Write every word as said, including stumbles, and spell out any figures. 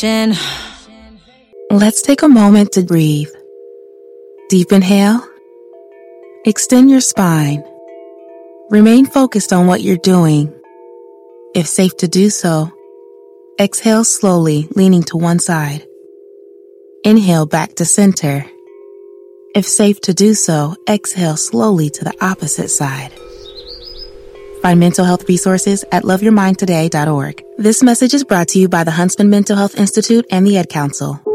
Let's take a moment to breathe. Deep inhale. Extend your spine. Remain focused on what you're doing. If safe to do so, exhale slowly, leaning to one side. Inhale back to center. If safe to do so, exhale slowly to the opposite side. Find mental health resources at love your mind today dot org. This message is brought to you by the Huntsman Mental Health Institute and the Ad Council.